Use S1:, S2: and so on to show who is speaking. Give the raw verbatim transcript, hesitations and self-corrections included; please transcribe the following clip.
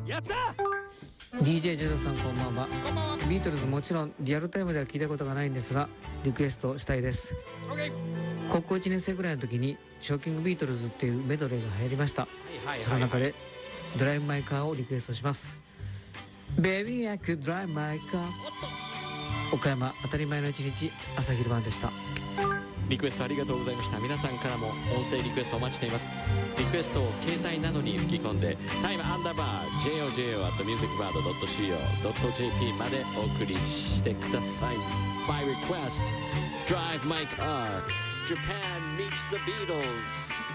S1: やった。
S2: ディージェー ジェドさんこんばんは。
S1: こんばんは。
S2: ビートルズもちろんリアルタイムでは聞いたことがないんですがリクエストしたいです。
S1: オッケー。
S2: 高校いちねん生ぐらいの時にショッキングビートルズっていうメドレーが流行りました。
S1: はいはいはい、
S2: その中でドライブマイカーをリクエストします。 Baby I could drive my car。 岡山当たり前の一日朝昼晩でした。
S3: リクエストありがとうございました。皆さんからも音声リクエストお待ちしています。リクエストを携帯などに吹き込んでタイムアンダーバー ジェイオージェイオー at musicbird.co.jp までお送りしてください。 By request Drive my car Japan meets the Beatles